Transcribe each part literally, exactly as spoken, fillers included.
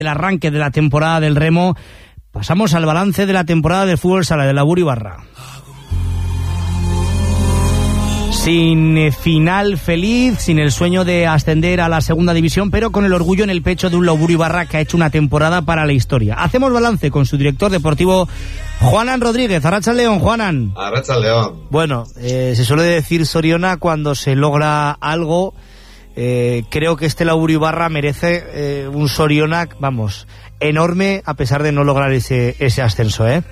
El arranque de la temporada del remo, pasamos al balance de la temporada del fútbol sala de Labur Ibarra. Sin final feliz, sin el sueño de ascender a la segunda división, pero con el orgullo en el pecho de un Labur Ibarra que ha hecho una temporada para la historia. Hacemos balance con su director deportivo, Juanan Rodríguez. Arratsaldeon, Juanan. Arratsaldeon. Bueno, eh, se suele decir Soriona cuando se logra algo. Eh, creo que este Labur Ibarra merece eh, un Soriona, vamos, enorme, a pesar de no lograr ese, ese ascenso, ¿eh?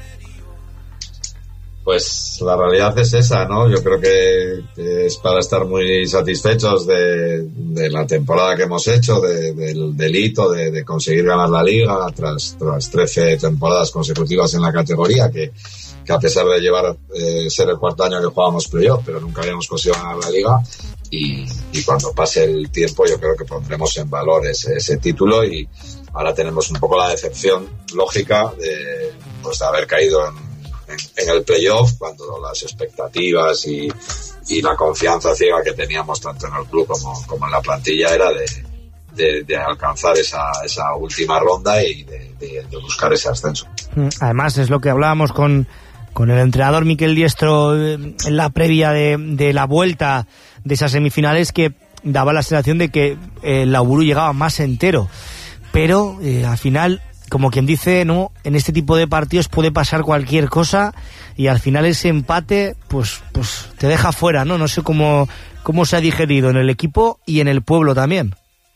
Pues la realidad es esa, ¿no? Yo creo que, que es para estar muy satisfechos de, de la temporada que hemos hecho, de, del, del hito de, de conseguir ganar la Liga tras, tras trece temporadas consecutivas en la categoría, que, que a pesar de llevar eh, ser el cuarto año que jugábamos playoff, pero nunca habíamos conseguido ganar la Liga. Y, y cuando pase el tiempo yo creo que pondremos en valor ese, ese título, y ahora tenemos un poco la decepción lógica de, pues, de haber caído en, en, en el playoff, cuando las expectativas y, y la confianza ciega que teníamos tanto en el club como, como en la plantilla era de, de, de alcanzar esa, esa última ronda y de, de, de buscar ese ascenso. Además es lo que hablábamos con, con el entrenador Miquel Diestro en la previa de, de la vuelta de esas semifinales, que daba la sensación de que el Laburu llegaba más entero, pero eh, al final, como quien dice, no, en este tipo de partidos puede pasar cualquier cosa, y al final ese empate pues pues te deja fuera, ¿no? No sé cómo, cómo se ha digerido en el equipo y en el pueblo también.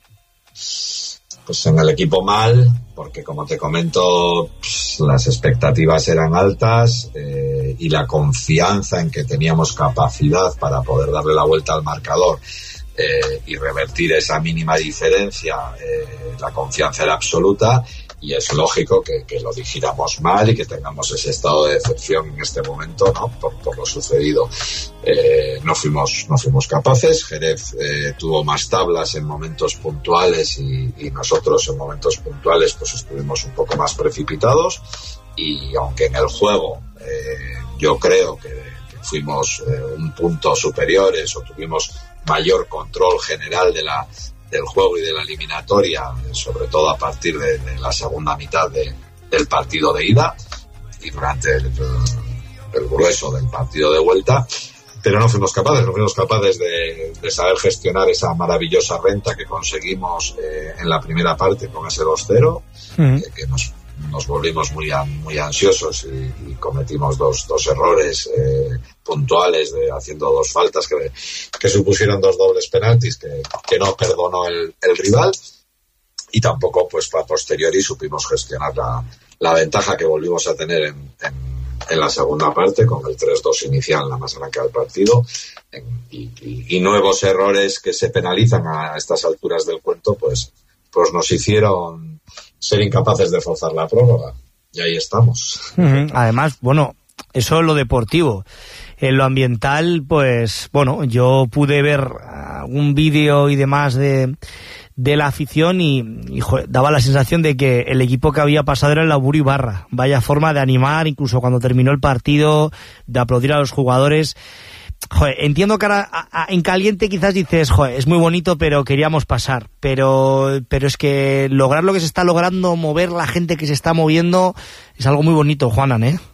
Pues en el equipo mal, porque como te comento, pues, las expectativas eran altas eh, y la confianza en que teníamos capacidad para poder darle la vuelta al marcador eh, y revertir esa mínima diferencia, eh, la confianza era absoluta, y es lógico que, que lo digiramos mal y que tengamos ese estado de decepción en este momento, ¿no? Por, por lo sucedido. Eh, no fuimos, no fuimos capaces. Jerez eh, tuvo más tablas en momentos puntuales y, y nosotros en momentos puntuales pues estuvimos un poco más precipitados, y aunque en el juego eh, yo creo que, que fuimos eh, un punto superiores o tuvimos mayor control general de la del juego y de la eliminatoria, sobre todo a partir de, de la segunda mitad de, del partido de ida y durante el, el grueso del partido de vuelta, pero no fuimos capaces, no fuimos capaces de, de saber gestionar esa maravillosa renta que conseguimos eh, en la primera parte con ese dos cero, mm. que, que nos, nos volvimos muy, muy ansiosos y, y cometimos dos, dos errores eh, puntuales, de haciendo dos faltas que, que supusieron dos dobles penaltis que, que no perdonó el, el rival, y tampoco pues a posteriori supimos gestionar la, la ventaja que volvimos a tener en, en, en la segunda parte con el tres dos inicial, la más arranca del partido, en, y, y, y nuevos errores que se penalizan a estas alturas del cuento pues, pues nos hicieron ser incapaces de forzar la prórroga, y ahí estamos. Uh-huh. Además, bueno, eso es lo deportivo. En lo ambiental, pues, bueno, yo pude ver un vídeo y demás de, de la afición y, y joder, daba la sensación de que el equipo que había pasado era el Labur Ibarra. Vaya forma de animar, incluso cuando terminó el partido, de aplaudir a los jugadores. Joder, entiendo que ahora a, a, en caliente quizás dices, joder, es muy bonito, pero queríamos pasar. Pero, pero es que lograr lo que se está logrando, mover la gente que se está moviendo, es algo muy bonito, Juanan, ¿eh?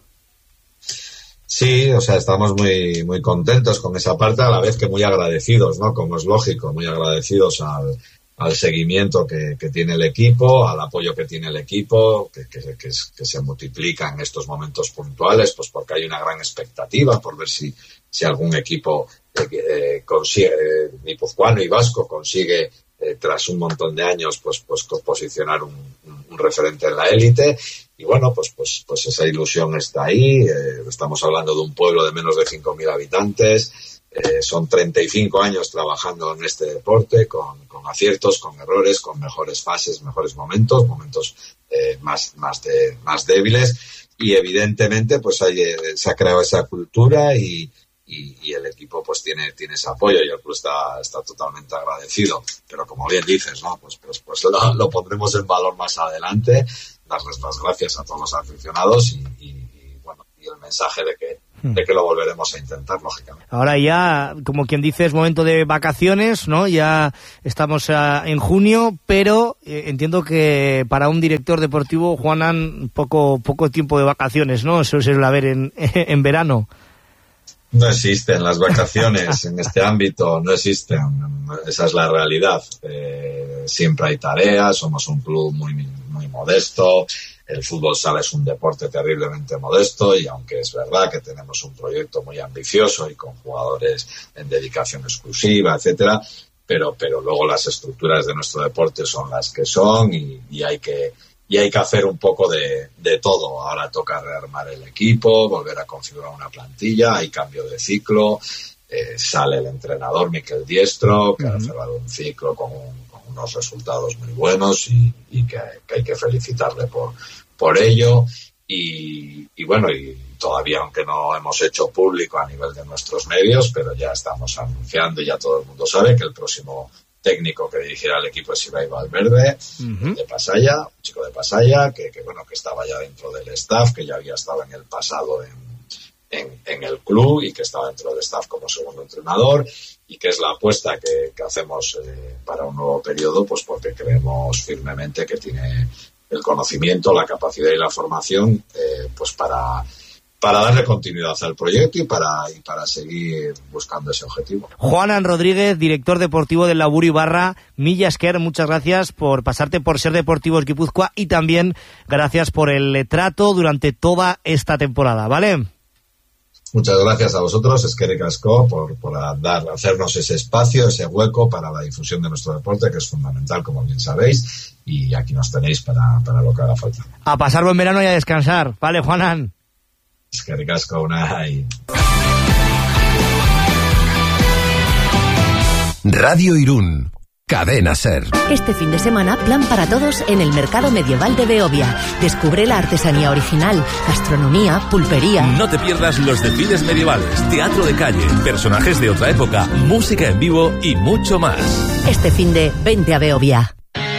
Sí, o sea, estamos muy muy contentos con esa parte, a la vez que muy agradecidos, ¿no? Como es lógico, muy agradecidos al, al seguimiento que, que tiene el equipo, al apoyo que tiene el equipo, que, que, que, que se multiplica en estos momentos puntuales, pues porque hay una gran expectativa por ver si, si algún equipo eh, eh, consigue, eh, guipuzcoano y vasco consigue, eh, tras un montón de años, pues, pues posicionar un, un, un referente en la élite. Y bueno, pues, pues, pues esa ilusión está ahí. Eh, estamos hablando de un pueblo de menos de cinco mil habitantes. Eh, son treinta y cinco años trabajando en este deporte, con, con aciertos, con errores, con mejores fases, mejores momentos, momentos eh, más, más, de, más débiles. Y evidentemente, pues hay, eh, se ha creado esa cultura y, y, y el equipo pues tiene, tiene ese apoyo, y el club está, está totalmente agradecido. Pero como bien dices, ¿no? Pues, pues, pues lo, lo pondremos en valor más adelante. Darles las gracias a todos los aficionados y, y, y bueno, y el mensaje de que de que lo volveremos a intentar, lógicamente. Ahora ya, como quien dice, es momento de vacaciones, ¿no? Ya estamos uh, en junio, pero eh, entiendo que para un director deportivo, Juanan, poco poco tiempo de vacaciones, ¿no? Eso se suele haber en, en verano. No existen las vacaciones en este ámbito, no existen. Esa es la realidad. Eh, siempre hay tareas, somos un club muy, muy modesto. El fútbol sala es un deporte terriblemente modesto y aunque es verdad que tenemos un proyecto muy ambicioso y con jugadores en dedicación exclusiva, etcétera, pero, pero luego las estructuras de nuestro deporte son las que son y, y hay que y hay que hacer un poco de, de todo. Ahora toca rearmar el equipo, volver a configurar una plantilla, hay cambio de ciclo, eh, sale el entrenador Miquel Diestro, que uh-huh. ha cerrado un ciclo con, un, con unos resultados muy buenos y, y que, que hay que felicitarle por por ello y, y bueno, y todavía aunque no hemos hecho público a nivel de nuestros medios, pero ya estamos anunciando y ya todo el mundo sabe que el próximo técnico que dirigirá el equipo es Ibai Valverde, uh-huh. de Pasaya, un chico de Pasaya, que, que bueno, que estaba ya dentro del staff, que ya había estado en el pasado en, en, en el club y que estaba dentro del staff como segundo entrenador y que es la apuesta que, que hacemos eh, para un nuevo periodo, pues porque creemos firmemente que tiene el conocimiento, la capacidad y la formación eh, pues para, para darle continuidad al proyecto y para, y para seguir buscando ese objetivo. Juanan Rodríguez, director deportivo del Labur Ibarra, Milla Esker, muchas gracias por pasarte por Ser Deportivos Guipúzcoa y también gracias por el trato durante toda esta temporada, ¿vale? Muchas gracias a vosotros, Eskerrik asko, por, por dar, hacernos ese espacio, ese hueco para la difusión de nuestro deporte, que es fundamental, como bien sabéis, y aquí nos tenéis para, para lo que haga falta. A pasar buen verano y a descansar, ¿vale, Juanan? Eskerrik asko, Unai. Radio Irún. Cadena Ser. Este fin de semana, plan para todos en el Mercado Medieval de Beovia. Descubre la artesanía original, gastronomía, pulpería. No te pierdas los desfiles medievales, teatro de calle, personajes de otra época, música en vivo y mucho más. Este fin de vente a Beovia.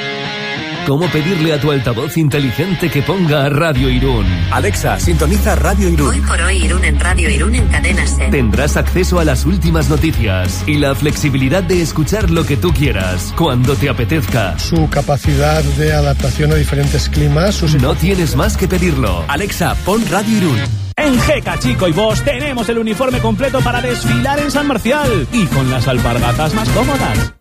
¿Cómo pedirle a tu altavoz inteligente que ponga Radio Irún? Alexa, sintoniza Radio Irún. Hoy por hoy Irún en Radio Irún en Cadena Ser. Tendrás acceso a las últimas noticias y la flexibilidad de escuchar lo que tú quieras, cuando te apetezca. Su capacidad de adaptación a diferentes climas. Sus... No tienes más que pedirlo. Alexa, pon Radio Irún. En Geca, Chico y Bosch tenemos el uniforme completo para desfilar en San Marcial y con las alpargatas más cómodas.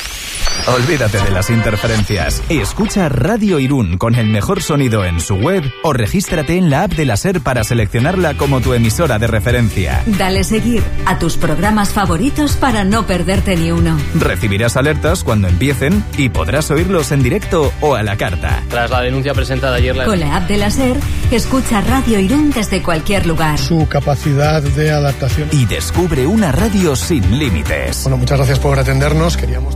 Olvídate de las interferencias. Escucha Radio Irún con el mejor sonido en su web o regístrate en la app de la SER para seleccionarla como tu emisora de referencia. Dale seguir a tus programas favoritos para no perderte ni uno. Recibirás alertas cuando empiecen y podrás oírlos en directo o a la carta. Tras la denuncia presentada ayer... La... Con la app de la SER, escucha Radio Irún desde cualquier lugar. Su capacidad de adaptación. Y descubre una radio sin límites. Bueno, muchas gracias por atendernos. Queríamos...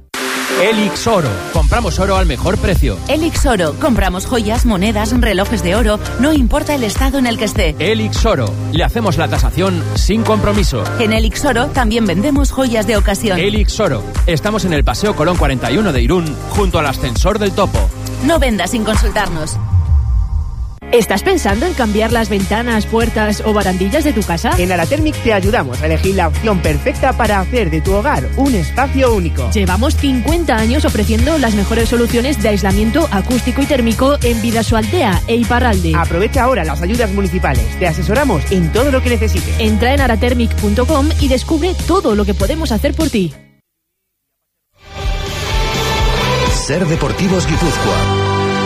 Elix Oro. Compramos oro al mejor precio. Elix Oro. Compramos joyas, monedas, relojes de oro. No importa el estado en el que esté. Elix Oro. Le hacemos la tasación sin compromiso. En Elix Oro también vendemos joyas de ocasión. Elix Oro. Estamos en el Paseo Colón cuarenta y uno de Irún, junto al ascensor del Topo. No vendas sin consultarnos. ¿Estás pensando en cambiar las ventanas, puertas o barandillas de tu casa? En Aratermic te ayudamos a elegir la opción perfecta para hacer de tu hogar un espacio único. Llevamos cincuenta años ofreciendo las mejores soluciones de aislamiento acústico y térmico en Bidasoaldea e Iparralde. Aprovecha ahora las ayudas municipales. Te asesoramos en todo lo que necesites. Entra en aratermic punto com y descubre todo lo que podemos hacer por ti. Ser Deportivos Guipúzcoa.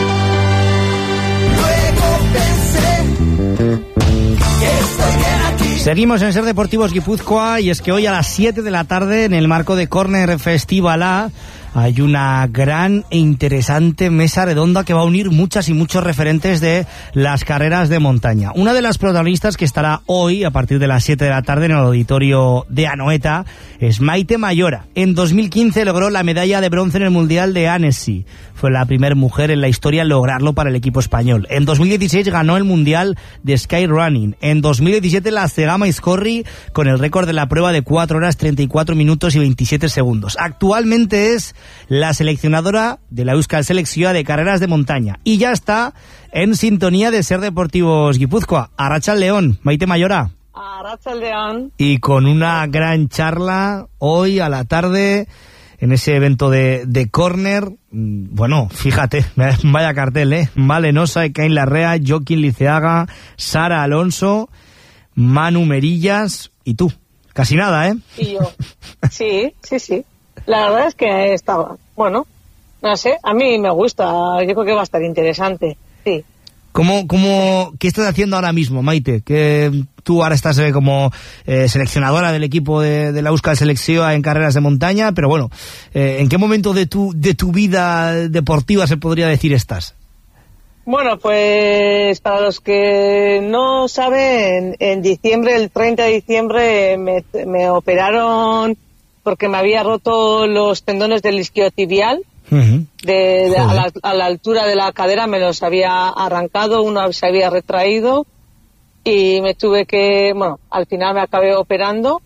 Seguimos en Ser Deportivos Guipúzcoa y es que hoy a las siete de la tarde, en el marco de Corner Festival A, hay una gran e interesante mesa redonda que va a unir muchas y muchos referentes de las carreras de montaña. Una de las protagonistas que estará hoy a partir de las siete de la tarde en el auditorio de Anoeta es Maite Mayora. En dos mil quince logró la medalla de bronce en el Mundial de Annecy. Fue la primera mujer en la historia en lograrlo para el equipo español. En dos mil dieciséis ganó el Mundial de Skyrunning. En dos mil diecisiete la Zegama Izcorri con el récord de la prueba de cuatro horas treinta y cuatro minutos y veintisiete segundos. Actualmente es la seleccionadora de la Euskal Selección de carreras de montaña y ya está en sintonía de Ser Deportivos Guipúzcoa. Arratsaldeon, Maite Mayora. Arratsaldeon. Y con una gran charla hoy a la tarde en ese evento de, de córner. Bueno, fíjate, vaya cartel, ¿eh? Malen Osa, Ekain Larrea, Joaquín Liceaga, Sara Alonso, Manu Merillas y tú. Casi nada, ¿eh? Y yo. Sí, sí, sí. La verdad es que estaba, bueno, no sé, a mí me gusta, yo creo que va a estar interesante, sí. ¿Cómo, cómo, ¿Qué estás haciendo ahora mismo, Maite? Que tú ahora estás eh, como eh, seleccionadora del equipo de, de la Euskal Selección en carreras de montaña, pero bueno, eh, ¿en qué momento de tu, de tu vida deportiva se podría decir estás? Bueno, pues para los que no saben, en diciembre, el treinta de diciembre, me, me operaron porque me había roto los tendones del isquiotibial. Uh-huh. de, de, a, la, a la altura de la cadera me los había arrancado, uno se había retraído y me tuve que, bueno, al final me acabé operando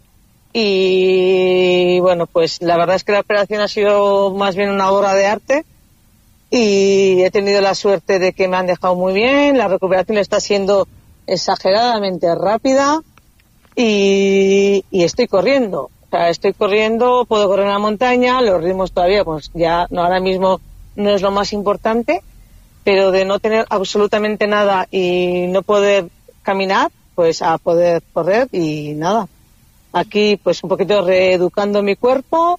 y bueno, pues la verdad es que la operación ha sido más bien una obra de arte y he tenido la suerte de que me han dejado muy bien, la recuperación está siendo exageradamente rápida y, y estoy corriendo. O sea, estoy corriendo, puedo correr en la montaña, los ritmos todavía, pues ya no, ahora mismo no es lo más importante, pero de no tener absolutamente nada y no poder caminar, pues a poder correr y nada. Aquí, pues un poquito reeducando mi cuerpo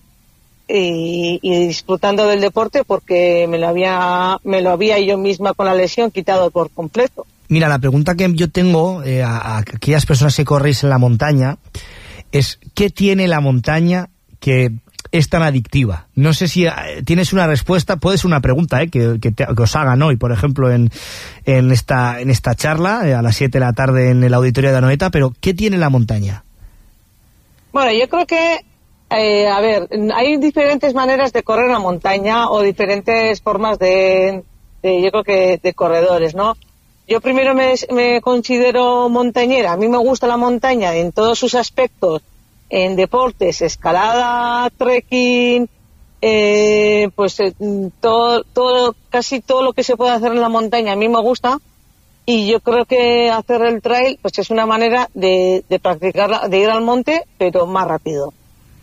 y, y disfrutando del deporte porque me lo había, me lo había yo misma con la lesión quitado por completo. Mira, la pregunta que yo tengo eh, a, a aquellas personas que corréis en la montaña es ¿qué tiene la montaña que es tan adictiva? No sé si tienes una respuesta, puede ser una pregunta eh, que, que, te, que os hagan hoy, por ejemplo, en, en, esta, en esta charla, eh, a las siete de la tarde en el auditorio de Anoeta, pero ¿qué tiene la montaña? Bueno, yo creo que, eh, a ver, hay diferentes maneras de correr la montaña o diferentes formas de, de yo creo que de corredores, ¿no? Yo primero me, me considero montañera. A mí me gusta la montaña en todos sus aspectos, en deportes, escalada, trekking, eh, pues eh, todo, todo, casi todo lo que se puede hacer en la montaña a mí me gusta. Y yo creo que hacer el trail, pues es una manera de, de practicarla, de ir al monte, pero más rápido.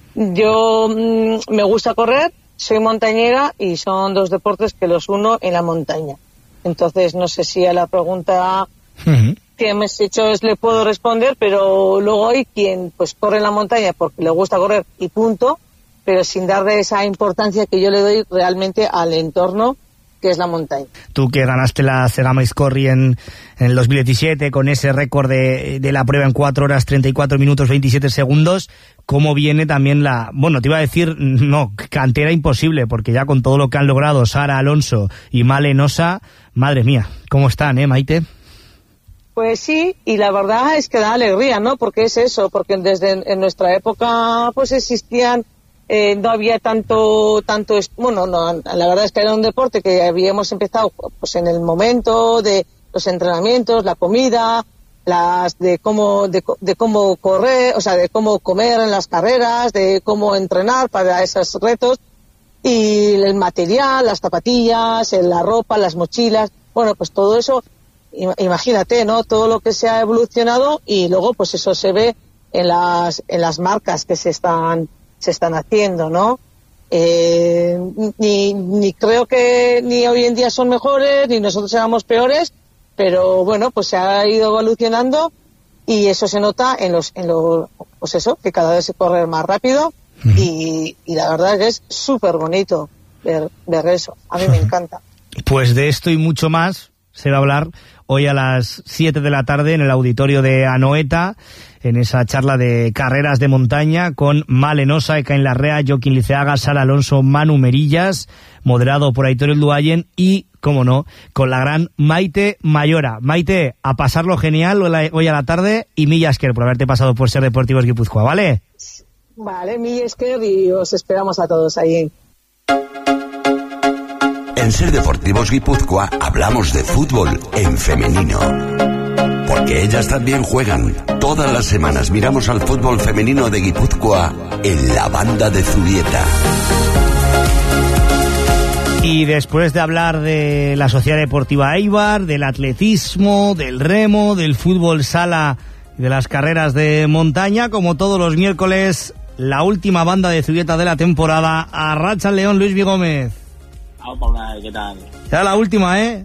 Yo mmm, me gusta correr, soy montañera y son dos deportes que los uno en la montaña. Entonces, no sé si a la pregunta uh-huh. que me has hecho es le puedo responder, pero luego hay quien pues corre en la montaña porque le gusta correr y punto, pero sin darle esa importancia que yo le doy realmente al entorno que es la montaña. Tú que ganaste la Cegama Iscorri en, en el dos mil diecisiete con ese récord de, de la prueba en cuatro horas treinta y cuatro minutos veintisiete segundos, ¿cómo viene también la... Bueno, te iba a decir, no, cantera imposible, porque ya con todo lo que han logrado Sara Alonso y Malen Osa, madre mía, ¿cómo están, eh, Maite? Pues sí, y la verdad es que da alegría, ¿no? Porque es eso, porque desde en nuestra época pues existían... Eh, no había tanto, tanto, bueno, no, la verdad es que era un deporte que habíamos empezado pues en el momento de los entrenamientos, la comida, las de cómo, de, de cómo correr, o sea, de cómo comer en las carreras, de cómo entrenar para esos retos, y el material, las zapatillas, la ropa, las mochilas, bueno, pues todo eso, imagínate, ¿no? Todo lo que se ha evolucionado y luego pues eso se ve en las, en las marcas que se están se están haciendo, ¿no? Eh, ni, ni creo que ni hoy en día son mejores, ni nosotros seamos peores, pero bueno, pues se ha ido evolucionando y eso se nota en los, en los, pues eso, que cada vez se corre más rápido uh-huh. y, y la verdad es que es súper bonito ver, ver eso. A mí uh-huh. me encanta. Pues de esto y mucho más se va a hablar hoy a las siete de la tarde en el auditorio de Anoeta, en esa charla de carreras de montaña con Malen Osa, Ekain Larrea, Joaquín Liceaga, Sara Alonso, Manu Merillas, moderado por Aitor Elduayen y, como no, con la gran Maite Mayora. Maite, a pasarlo genial hoy a la tarde y milla esker por haberte pasado por Ser Deportivos Guipúzcoa, ¿vale? Vale, milla esker y os esperamos a todos ahí. En Ser Deportivos Guipúzcoa hablamos de fútbol en femenino. Porque ellas también juegan. Todas las semanas miramos al fútbol femenino de Guipúzcoa en la banda de Zubieta. Y después de hablar de la Sociedad Deportiva Eibar, del atletismo, del remo, del fútbol sala de las carreras de montaña. Como todos los miércoles, la última banda de Zubieta de la temporada. Arracha el León, Luis Gómez. ¿Qué tal? Ya la última, ¿eh?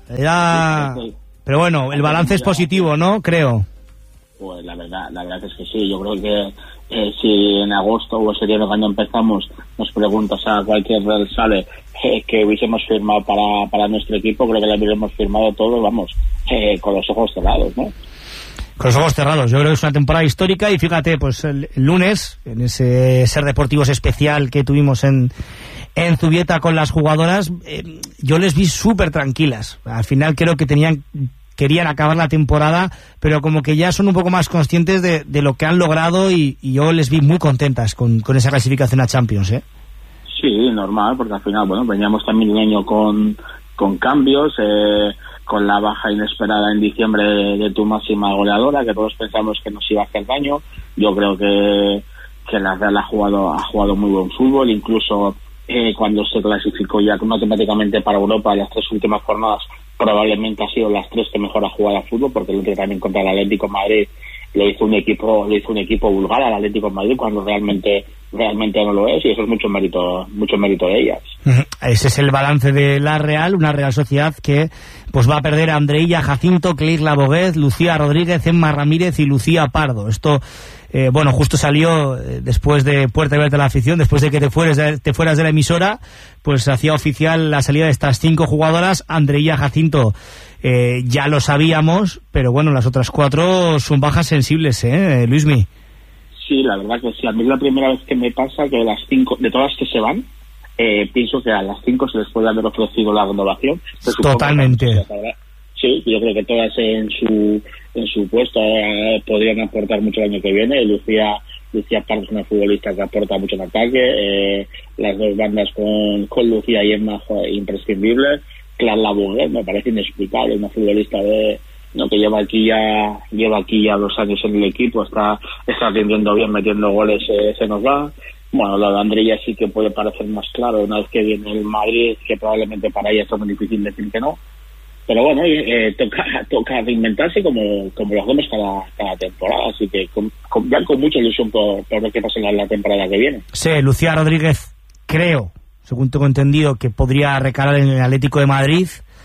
Ya... Pero bueno, el balance es positivo, ¿no? Creo. Pues la verdad, la verdad es que sí. Yo creo que eh, si en agosto o septiembre cuando empezamos nos preguntas a cualquier red sale eh, que hubiésemos firmado para, para nuestro equipo, creo que lo hubiéramos firmado todos, vamos, eh, con los ojos cerrados, ¿no? Con los ojos cerrados. Yo creo que es una temporada histórica y fíjate, pues el, el lunes, en ese Ser Deportivos especial que tuvimos en, en Zubieta con las jugadoras, eh, yo les vi súper tranquilas. Al final creo que tenían... querían acabar la temporada, pero como que ya son un poco más conscientes de, de lo que han logrado y, y yo les vi muy contentas con, con esa clasificación a Champions, ¿eh? Sí, normal, porque al final, bueno, veníamos también un año con, con cambios, eh, con la baja inesperada en diciembre de, de tu máxima goleadora, que todos pensamos que nos iba a hacer daño. Yo creo que, que la Real ha jugado, ha jugado muy buen fútbol, incluso eh, cuando se clasificó ya automáticamente para Europa en las tres últimas jornadas, probablemente ha sido las tres que mejor ha jugado a fútbol, porque el otro también contra el Atlético de Madrid lo hizo un equipo lo hizo un equipo vulgar al Atlético de Madrid cuando realmente realmente no lo es, y eso es mucho mérito mucho mérito de ellas. Ese es el balance de la Real, una Real Sociedad que pues va a perder a Andreilla Jacinto, Cleirla Boguez, Lucía Rodríguez, Emma Ramírez y Lucía Pardo. Esto Eh, bueno, justo salió eh, después de Puerta Abierta de la Afición, después de que te fueras de, te fueras de la emisora, pues hacía oficial la salida de estas cinco jugadoras. Andreilla Jacinto eh, ya lo sabíamos, pero bueno, las otras cuatro son bajas sensibles, ¿eh, Luismi? Sí, la verdad que sí. A mí es la primera vez que me pasa que las cinco, de todas que se van, eh, pienso que a las cinco se les puede haber ofrecido la renovación. Totalmente. Que, sí, yo creo que todas en su en su puesto eh, podrían aportar mucho el año que viene. Lucía Lucía Pardo es una futbolista que aporta mucho en ataque, eh, las dos bandas con, con Lucía y Emma, joder, imprescindibles. Clara Boguet me parece inexplicable, una futbolista de no que lleva aquí ya lleva aquí ya dos años en el equipo, está está rindiendo bien, metiendo goles, eh, se nos va. Bueno, lo de Andreilla sí que puede parecer más claro una vez que viene el Madrid, que probablemente para ella es muy difícil decir que no. Pero bueno, eh, toca toca reinventarse como, como lo hacemos cada, cada temporada, así que con, con, ya con mucha ilusión por, por lo que pasa en la, la temporada que viene. Sí, Lucía Rodríguez, creo, según tengo entendido, que podría recalar en el Atlético de Madrid,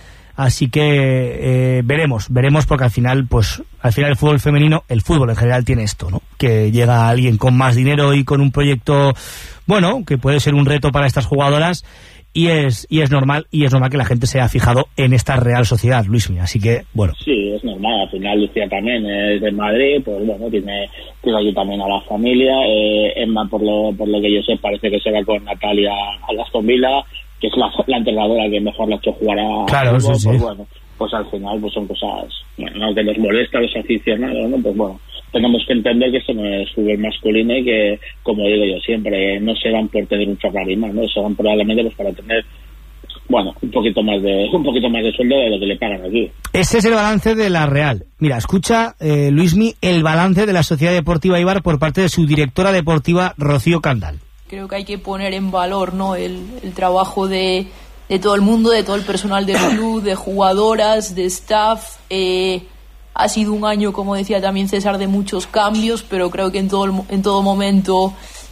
así que eh, veremos, veremos porque al final, pues, al final el fútbol femenino, el fútbol en general tiene esto, ¿no? Que llega alguien con más dinero y con un proyecto, bueno, que puede ser un reto para estas jugadoras. Y es y es normal y es normal que la gente se haya fijado en esta Real Sociedad, Luismi, así que bueno. Sí, es normal, al final Lucía también es de Madrid, pues bueno, tiene, tiene allí también a la familia, eh, Emma por lo por lo que yo sé parece que se va con Natalia a Aston Villa, que es la, la entrenadora que mejor la ha hecho jugar a claro, fútbol, sí, pues sí. Bueno, pues al final pues son cosas, bueno, que nos molesta a los aficionados, ¿no? Pues bueno, tenemos que entender que esto no es fútbol masculino y que, como digo yo siempre, no se van por tener un Ferrari más, ¿no? Se van probablemente pues para tener, bueno, un poquito más de un poquito más de sueldo de lo que le pagan aquí. Ese es el balance de la Real. Mira, escucha, eh, Luismi, el balance de la Sociedad Deportiva Eibar por parte de su directora deportiva, Rocío Candal. Creo que hay que poner en valor, ¿no?, el, el trabajo de, de todo el mundo, de todo el personal del club, de jugadoras, de staff. Eh, Ha sido un año, como decía también César, de muchos cambios, pero creo que en todo, el, en todo momento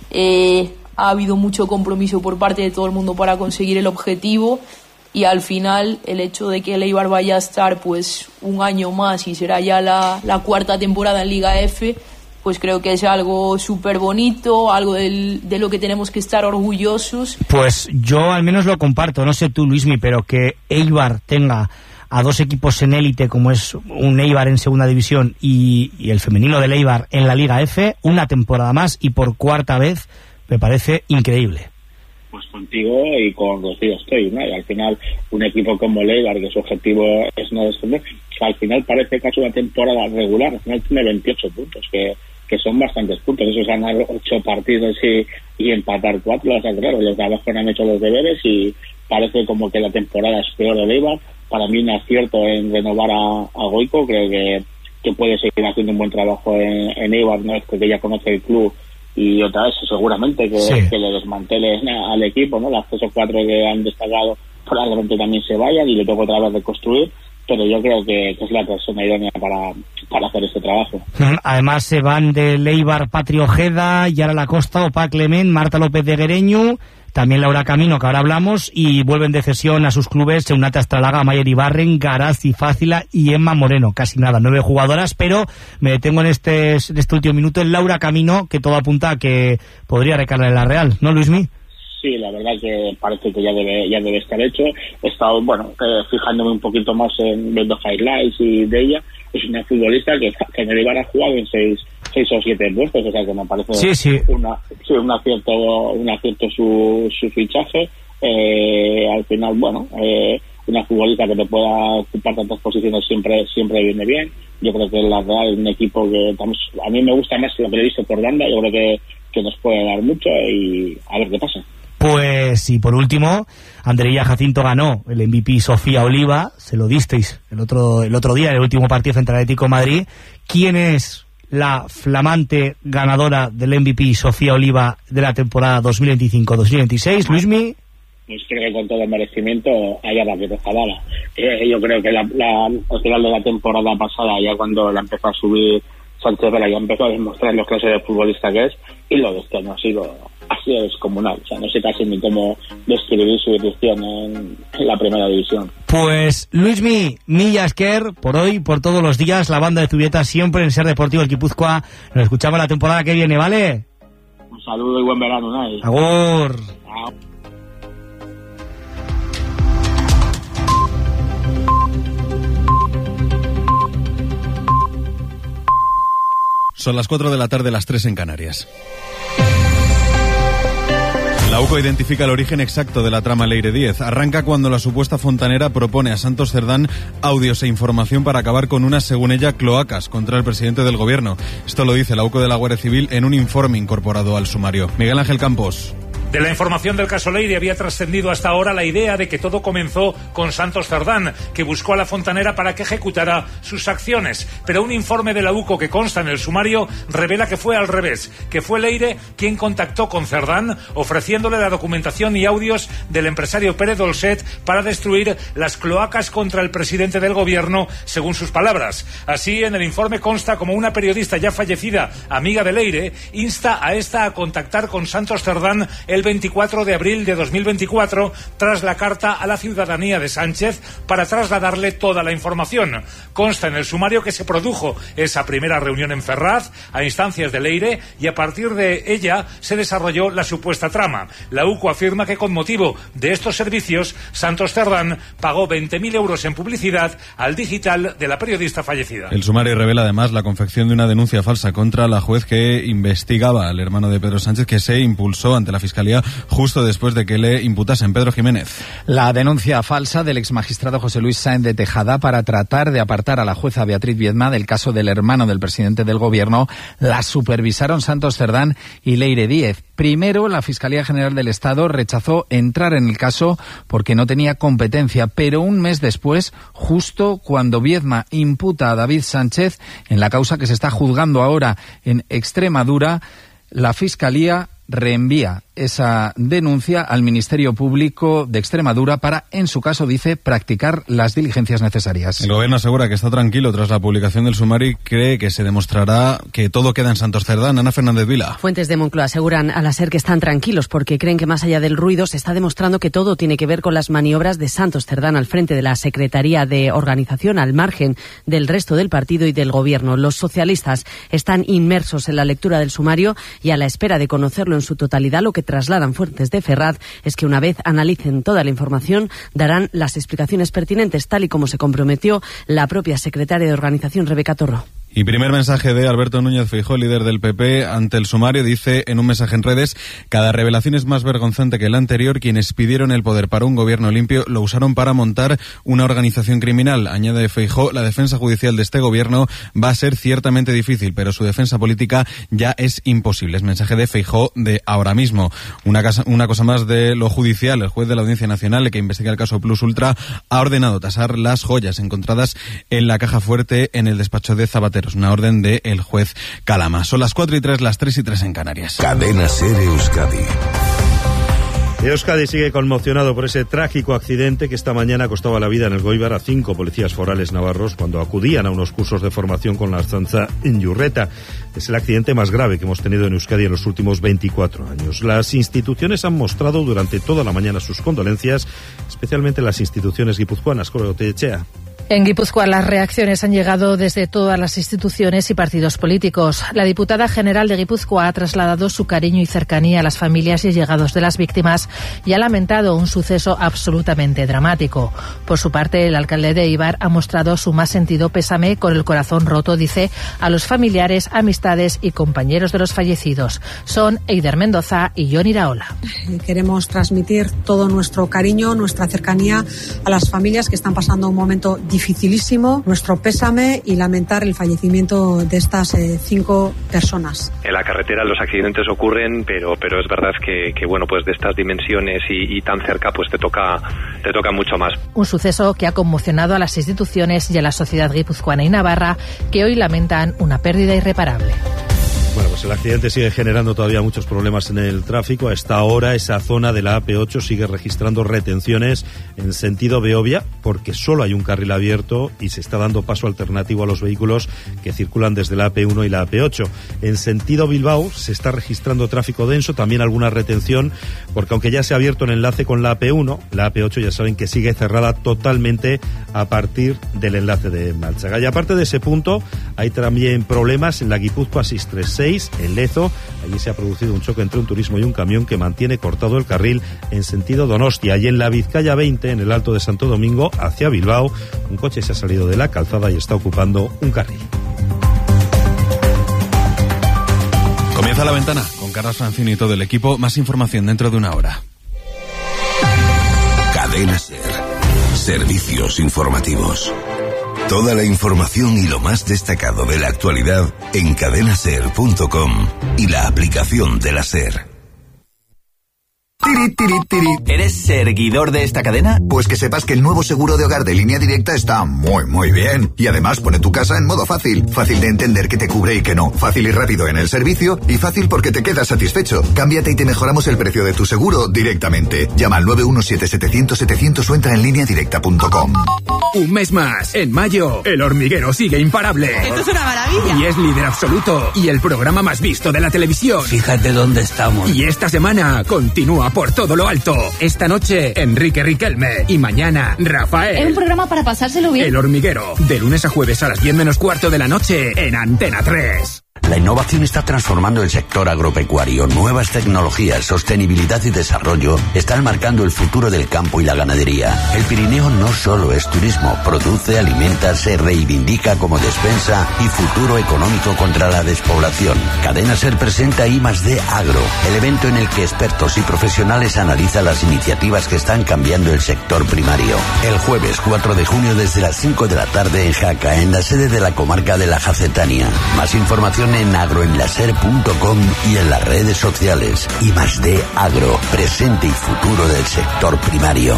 eh, ha habido mucho compromiso por parte de todo el mundo para conseguir el objetivo, y al final el hecho de que el Eibar vaya a estar pues un año más y será ya la, la cuarta temporada en Liga F, pues creo que es algo súper bonito, algo del, de lo que tenemos que estar orgullosos. Pues yo al menos lo comparto, no sé tú, Luismi, pero que Eibar tenga a dos equipos en élite como es un Eibar en segunda división y, y el femenino del Eibar en la Liga F, una temporada más y por cuarta vez, me parece increíble. Pues contigo y con Rocío estoy, ¿no? Y al final un equipo como el Eibar, que su objetivo es no descender, al final parece casi una temporada regular, al final tiene veintiocho puntos, que, que son bastantes puntos, eso es ganar ocho partidos y, y empatar cuatro, o sea, claro, los de abajo no han hecho los deberes y parece como que la temporada es peor del Eibar. Para mí un acierto en renovar a, a Goico, creo que, que puede seguir haciendo un buen trabajo en, en Eibar, ¿no? Es que ya conoce el club y otra vez seguramente que, sí. que le desmantele al equipo, ¿no? Las tres o cuatro que han destacado probablemente también se vayan y le toca otra vez reconstruir, pero yo creo que, que es la persona idónea para, para hacer este trabajo. Además se van de Leibar Patri Ojeda, Yara Lacosta, Opa Clement, Marta López de Guereñu, también Laura Camino, que ahora hablamos, y vuelven de cesión a sus clubes Eunate Astralaga, Mayer Ibarren, Garazzi Fácila y Emma Moreno. Casi nada, nueve jugadoras, pero me detengo en este, en este último minuto en Laura Camino, que todo apunta a que podría recalar en la Real, ¿no, Luismi? Sí, la verdad que parece que ya debe ya debe estar hecho. He estado, bueno, eh, fijándome un poquito más en viendo highlights y de ella. Es una futbolista que, que en el Eibar ha jugado en seis, seis o siete puestos, o sea que me parece sí, sí. Una, sí, un acierto, un acierto su, su fichaje. Eh, al final, bueno, eh, una futbolista que te pueda ocupar tantas posiciones siempre siempre viene bien. Yo creo que la Real es un equipo que a mí me gusta más lo que he visto por banda. Yo creo que, que nos puede dar mucho y a ver qué pasa. Pues, y por último, Andreilla Jacinto ganó el M V P Sofía Oliva, se lo disteis el otro el otro día, en el último partido frente al Atlético de Madrid. ¿Quién es la flamante ganadora del M V P Sofía Oliva de la temporada dos mil veinticinco dos mil veintiséis? Luismi. Pues creo que con todo el merecimiento haya la que Zabala. Eh, yo creo que la, la, al final de la temporada pasada, ya cuando la empezó a subir Sánchez Vela, ya empezó a demostrar los clases de futbolista que es, y lo de este año ha sido así descomunal. O sea, no sé casi ni cómo describir su dirección en, en la primera división. Pues Luismi Millasker, por hoy, por todos los días, la banda de Zubieta siempre en Ser Deportivo el Guipúzcoa. Nos escuchamos la temporada que viene, ¿vale? Un saludo y buen verano, Unai. Agur. Chao. Son las cuatro de la tarde, las tres en Canarias. La U C O identifica el origen exacto de la trama Leire Díez. Arranca cuando la supuesta fontanera propone a Santos Cerdán audios e información para acabar con unas, según ella, cloacas contra el presidente del gobierno. Esto lo dice la U C O de la Guardia Civil en un informe incorporado al sumario. Miguel Ángel Campos. De la información del caso Leire había trascendido hasta ahora la idea de que todo comenzó con Santos Cerdán, que buscó a la fontanera para que ejecutara sus acciones. Pero un informe de la U C O que consta en el sumario revela que fue al revés, que fue Leire quien contactó con Cerdán ofreciéndole la documentación y audios del empresario Pérez Dolcet para destruir las cloacas contra el presidente del gobierno, según sus palabras. Así, en el informe consta como una periodista ya fallecida, amiga de Leire, insta a esta a contactar con Santos Cerdán el veinticuatro de abril de dos mil veinticuatro, tras la carta a la ciudadanía de Sánchez para trasladarle toda la información. Consta en el sumario que se produjo esa primera reunión en Ferraz a instancias de Leire y a partir de ella se desarrolló la supuesta trama. La U C O afirma que con motivo de estos servicios Santos Cerdán pagó veinte mil euros en publicidad al digital de la periodista fallecida. El sumario revela además la confección de una denuncia falsa contra la juez que investigaba al hermano de Pedro Sánchez, que se impulsó ante la Fiscalía justo después de que le imputasen. Pedro Jiménez. La denuncia falsa del exmagistrado José Luis Sáenz de Tejada para tratar de apartar a la jueza Beatriz Viedma del caso del hermano del presidente del gobierno la supervisaron Santos Cerdán y Leire Díez. Primero, la Fiscalía General del Estado rechazó entrar en el caso porque no tenía competencia, pero un mes después, justo cuando Viedma imputa a David Sánchez en la causa que se está juzgando ahora en Extremadura, la Fiscalía reenvía esa denuncia al Ministerio Público de Extremadura para, en su caso, dice, practicar las diligencias necesarias. El gobierno asegura que está tranquilo tras la publicación del sumario y cree que se demostrará que todo queda en Santos Cerdán. Ana Fernández Vila. Fuentes de Moncloa aseguran a la SER que están tranquilos porque creen que más allá del ruido se está demostrando que todo tiene que ver con las maniobras de Santos Cerdán al frente de la Secretaría de Organización, al margen del resto del partido y del gobierno. Los socialistas están inmersos en la lectura del sumario y a la espera de conocerlo en su totalidad. Lo que trasladan fuentes de Ferraz es que una vez analicen toda la información darán las explicaciones pertinentes, tal y como se comprometió la propia secretaria de Organización, Rebeca Torró. Y primer mensaje de Alberto Núñez Feijóo, líder del P P, ante el sumario. Dice en un mensaje en redes: cada revelación es más vergonzante que la anterior. Quienes pidieron el poder para un gobierno limpio lo usaron para montar una organización criminal. Añade Feijóo: la defensa judicial de este gobierno va a ser ciertamente difícil, pero su defensa política ya es imposible. Es mensaje de Feijóo de ahora mismo. Una, casa, una cosa más de lo judicial. El juez de la Audiencia Nacional, que investiga el caso Plus Ultra, ha ordenado tasar las joyas encontradas en la caja fuerte en el despacho de Zapatero. Es una orden del el juez Calama. Son las cuatro y tres, las tres y tres en Canarias. Cadena SER Euskadi. Euskadi sigue conmocionado por ese trágico accidente que esta mañana costaba la vida en el Goibar a cinco policías forales navarros cuando acudían a unos cursos de formación con la Ertzaintza en Yurreta. Es el accidente más grave que hemos tenido en Euskadi en los últimos veinticuatro años. Las instituciones han mostrado durante toda la mañana sus condolencias, especialmente las instituciones guipuzcoanas. Coro Tellechea. En Guipúzcoa las reacciones han llegado desde todas las instituciones y partidos políticos. La diputada general de Guipúzcoa ha trasladado su cariño y cercanía a las familias y allegados de las víctimas y ha lamentado un suceso absolutamente dramático. Por su parte, el alcalde de Eibar ha mostrado su más sentido pésame con el corazón roto, dice, a los familiares, amistades y compañeros de los fallecidos. Son Eider Mendoza y Jon Iraola. Queremos transmitir todo nuestro cariño, nuestra cercanía a las familias que están pasando un momento difícil. dificilísimo, nuestro pésame y lamentar el fallecimiento de estas eh, cinco personas. En la carretera los accidentes ocurren, pero pero es verdad que, que bueno, pues de estas dimensiones y, y tan cerca, pues te toca te toca mucho más. Un suceso que ha conmocionado a las instituciones y a la sociedad guipuzcoana y navarra, que hoy lamentan una pérdida irreparable. Bueno, pues el accidente sigue generando todavía muchos problemas en el tráfico. A esta hora, esa zona de la A P ocho sigue registrando retenciones en sentido Beovia, porque solo hay un carril abierto y se está dando paso alternativo a los vehículos que circulan desde la A P uno y la A P ocho. En sentido Bilbao se está registrando tráfico denso, también alguna retención, porque aunque ya se ha abierto el enlace con la A P uno, la A P ocho ya saben que sigue cerrada totalmente a partir del enlace de Malchaga. Y aparte de ese punto, hay también problemas en la Guipúzcoa seiscientos treinta y seis, en Lezo. Allí se ha producido un choque entre un turismo y un camión que mantiene cortado el carril en sentido Donostia. Y en la Vizcaya veinte, en el Alto de Santo Domingo, hacia Bilbao, un coche se ha salido de la calzada y está ocupando un carril. Comienza La Ventana con Carlos Francini y todo el equipo. Más información dentro de una hora. Cadena SER. Servicios informativos. Toda la información y lo más destacado de la actualidad en cadena ser punto com y la aplicación de la SER. Tiri, tiri, tiri. ¿Eres seguidor de esta cadena? Pues que sepas que el nuevo seguro de hogar de Línea Directa está muy, muy bien. Y además pone tu casa en modo fácil. Fácil de entender qué te cubre y qué no. Fácil y rápido en el servicio. Y fácil porque te quedas satisfecho. Cámbiate y te mejoramos el precio de tu seguro directamente. Llama al nueve uno siete setecientos setecientos o entra en línea directa punto com. Un mes más. En mayo, El Hormiguero sigue imparable. Esto es una maravilla. Y es líder absoluto. Y el programa más visto de la televisión. Fíjate dónde estamos. Y esta semana continúa por todo lo alto. Esta noche, Enrique Riquelme. Y mañana, Rafael. Es un programa para pasárselo bien. El Hormiguero. De lunes a jueves a las diez menos cuarto de la noche en Antena tres. La innovación está transformando el sector agropecuario. Nuevas tecnologías, sostenibilidad y desarrollo están marcando el futuro del campo y la ganadería. El Pirineo no solo es turismo, produce, alimenta, se reivindica como despensa y futuro económico contra la despoblación. Cadena SER presenta I más D Agro, el evento en el que expertos y profesionales analizan las iniciativas que están cambiando el sector primario. El jueves cuatro de junio desde las cinco de la tarde en Jaca, en la sede de la comarca de la Jacetania. Más información en agroenlaser punto com y en las redes sociales. I más D Agro, presente y futuro del sector primario.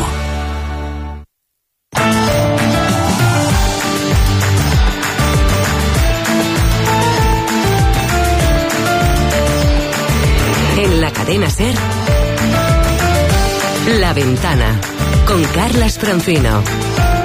En la cadena SER, La Ventana, con Carlas Francino.